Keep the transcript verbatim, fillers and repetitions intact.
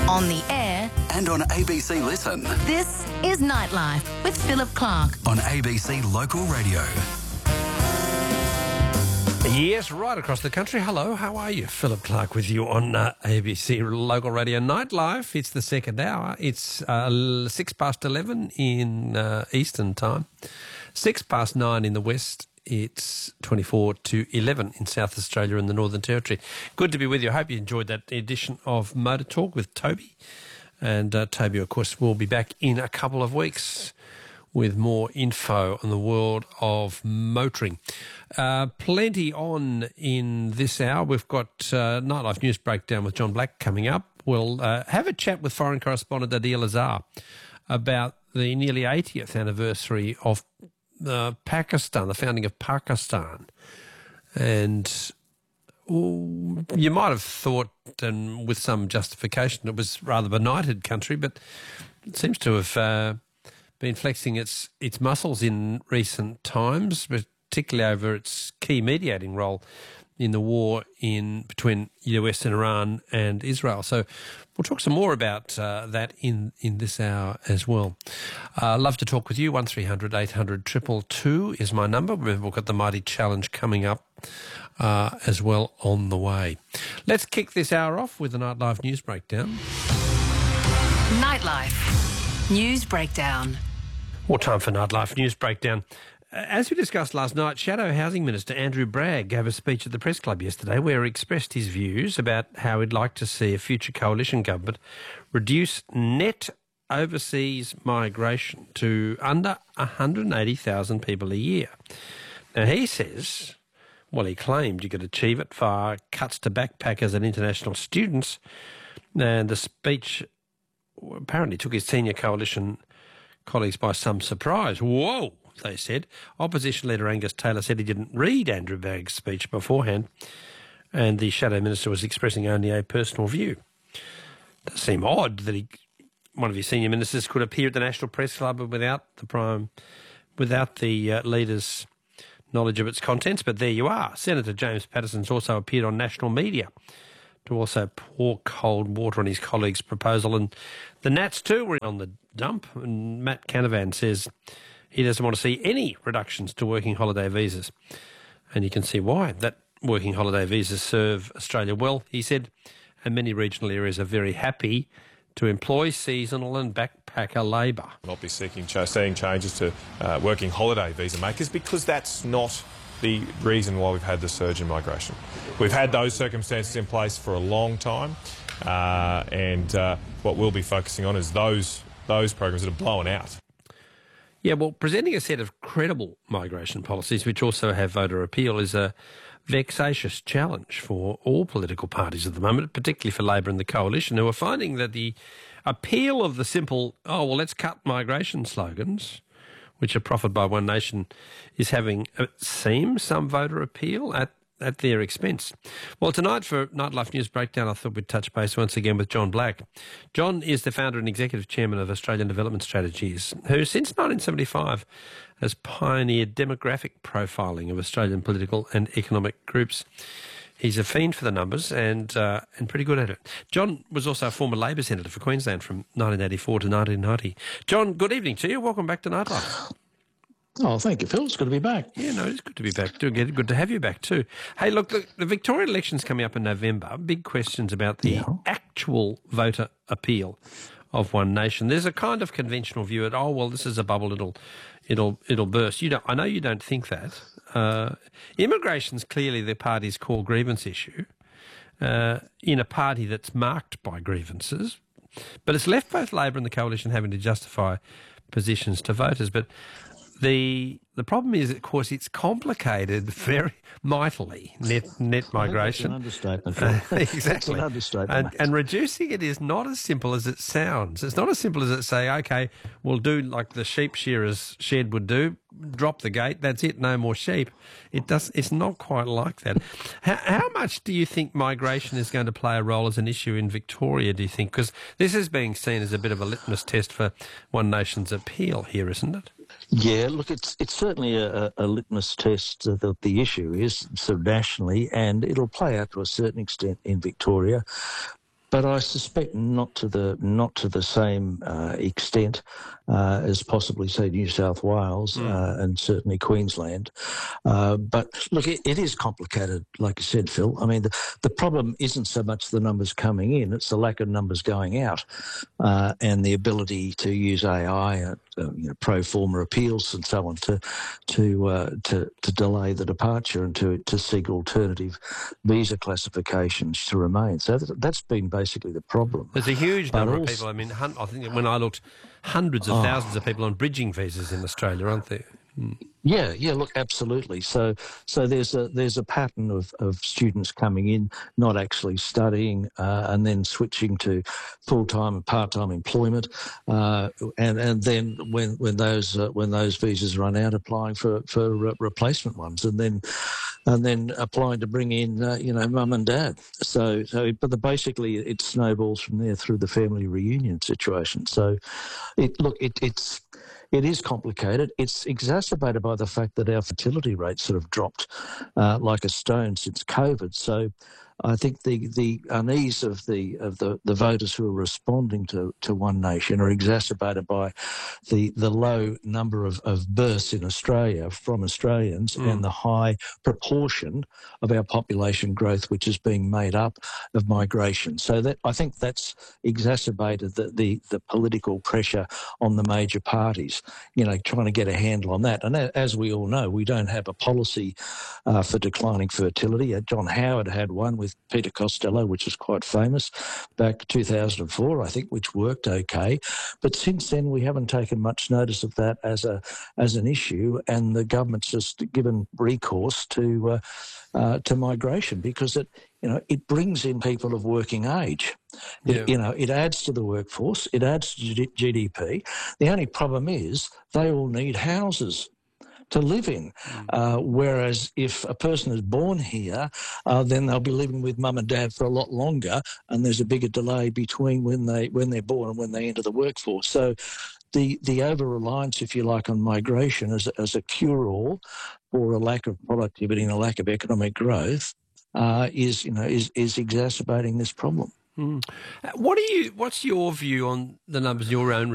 on the air and on A B C Listen. This is Nightlife with Philip Clark on A B C Local Radio. Yes, right across the country. Hello, how are you? Philip Clark with you on uh, A B C Local Radio Nightlife. It's the second hour. It's uh, six past eleven in uh, Eastern Time, six past nine in the West. It's twenty-four to eleven in South Australia and the Northern Territory. Good to be with you. I hope you enjoyed that edition of Motor Talk with Toby. And uh, Toby, of course, will be back in a couple of weeks with more info on the world of motoring. Uh, plenty on in this hour. We've got uh, Nightlife News Breakdown with John Black coming up. We'll uh, have a chat with foreign correspondent Adil Azhar about the nearly eightieth anniversary of uh, Pakistan, the founding of Pakistan. And ooh, you might have thought, and with some justification, it was rather a benighted country, but it seems to have uh, been flexing its its muscles in recent times, particularly over its key mediating role in the war in between U S and Iran and Israel. So we'll talk some more about uh, that in, in this hour as well. Uh, love to talk with you. one three hundred eight hundred two two two is my number. Remember, we've got the Mighty Challenge coming up uh, as well on the way. Let's kick this hour off with the Nightlife News Breakdown. Nightlife News Breakdown. More time for Nightlife News Breakdown. As we discussed last night, Shadow Housing Minister Andrew Bragg gave a speech at the Press Club yesterday where he expressed his views about how he'd like to see a future coalition government reduce net overseas migration to under one hundred eighty thousand people a year. Now, he says, well, he claimed you could achieve it via cuts to backpackers and international students, and the speech apparently took his senior coalition colleagues by some surprise. Whoa, they said. Opposition leader Angus Taylor said he didn't read Andrew Bragg's speech beforehand, and the Shadow Minister was expressing only a personal view. It does seem odd that he, one of his senior ministers could appear at the National Press Club without the prime, without the uh, leader's knowledge of its contents, but there you are. Senator James Patterson's also appeared on national media to also pour cold water on his colleague's proposal. And the Nats too were on the dump. And Matt Canavan says he doesn't want to see any reductions to working holiday visas. And you can see why. That working holiday visas serve Australia well, he said, and many regional areas are very happy to employ seasonal and backpacker labour. Not be seeking ch- seeing changes to uh, working holiday visa makers because that's not the reason why we've had the surge in migration. We've had those circumstances in place for a long time, uh, and uh, what we'll be focusing on is those those programs that are blown out. Yeah, well, presenting a set of credible migration policies which also have voter appeal is a vexatious challenge for all political parties at the moment, particularly for Labor and the Coalition, who are finding that the appeal of the simple, oh, well, let's cut migration slogans, which are proffered by One Nation, is having, it seems, some voter appeal at, at their expense. Well, tonight for Nightlife News Breakdown, I thought we'd touch base once again with John Black. John is the founder and executive chairman of Australian Development Strategies, who since nineteen seventy-five has pioneered demographic profiling of Australian political and economic groups. He's a fiend for the numbers and uh, and pretty good at it. John was also a former Labor senator for Queensland from nineteen eighty-four to nineteen ninety. John, good evening to you. Welcome back to Nightlife. Oh, thank you, Phil. It's good to be back. Yeah, no, it's good to be back. Good, good to have you back too. Hey, look, the, the Victorian election's coming up in November. Big questions about the yeah. actual voter appeal of One Nation. There's a kind of conventional view that, oh, well, this is a bubble, it'll it'll it'll burst. You don't, I know you don't think that. Uh, immigration's clearly the party's core grievance issue uh, in a party that's marked by grievances, but it's left both Labor and the Coalition having to justify positions to voters. But the the problem is, of course, it's complicated very mightily, net net migration. That's an understatement. Uh, exactly. That's an understatement. And, and reducing it is not as simple as it sounds. It's not as simple as it say, okay, we'll do like the sheep shearer's shed would do, drop the gate, that's it, no more sheep. It does. It's not quite like that. How, how much do you think migration is going to play a role as an issue in Victoria, do you think? Because this is being seen as a bit of a litmus test for One Nation's appeal here, isn't it? Yeah, look, it's it's certainly a, a litmus test uh, that the issue is sort of nationally, and it'll play out to a certain extent in Victoria. but I suspect not to the not to the same uh, extent uh, as possibly, say, New South Wales Mm. uh, and certainly Queensland. Uh, but look, it, it is complicated, like you said, Phil. I mean, the, the problem isn't so much the numbers coming in; it's the lack of numbers going out, uh, and the ability to use A I, uh, uh, you know, pro forma appeals and so on to to uh, to to delay the departure and to to seek alternative visa classifications to remain. So that, that's been basically the problem. There's a huge But number of also- people. I mean, hun- I think when I looked, hundreds of Oh. thousands of people on bridging visas in Australia, aren't there? Yeah, yeah. Look, absolutely. So, so there's a there's a pattern of, of students coming in, not actually studying, uh, and then switching to full time and part time employment, uh, and and then when when those uh, when those visas run out, applying for for uh, replacement ones, and then and then applying to bring in uh, you know mum and dad. So so, but the, basically it snowballs from there through the family reunion situation. So, it look it it's. It is complicated. It's exacerbated by the fact that our fertility rates sort of dropped uh, like a stone since COVID. So I think the, the unease of the of the, the voters who are responding to, to One Nation are exacerbated by the the low number of, of births in Australia from Australians Mm. and the high proportion of our population growth, which is being made up of migration. So that I think that's exacerbated the, the, the political pressure on the major parties, you know, trying to get a handle on that. And a- as we all know, we don't have a policy uh, for declining fertility. Uh, John Howard had one with Peter Costello, which is quite famous, back two thousand four, I think, which worked okay. But since then, we haven't taken much notice of that as a as an issue, and the government's just given recourse to uh, uh, to migration because it you know it brings in people of working age. It, Yeah. You know, it adds to the workforce, it adds to G D P. The only problem is they all need houses to live in. Uh, whereas if a person is born here, uh, then they'll be living with mum and dad for a lot longer, and there's a bigger delay between when they when they're born and when they enter the workforce. So the the over reliance, if you like, on migration as a, as a cure all for a lack of productivity and a lack of economic growth uh, is you know is is exacerbating this problem. Mm. Uh, What do you? What's your view on the numbers in your own